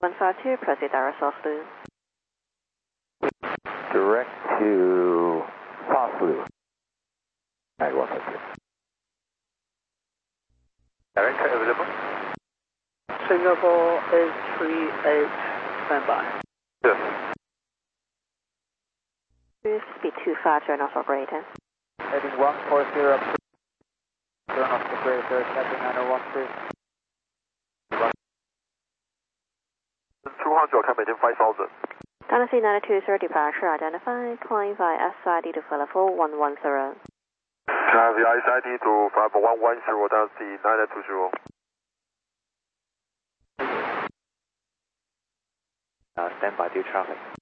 152, proceed direct South Loop. Direct to South Loop. 152. Direct available. Singapore 838, standby. Yes. Speed 25, turn off operator. Heading 140, turn off operator, heading 9013. 200,看每天5000. Tennessee 920, departure identified, climb via SID to level 110. Climb via SID to level 110, Tennessee 920. Stand by due traffic.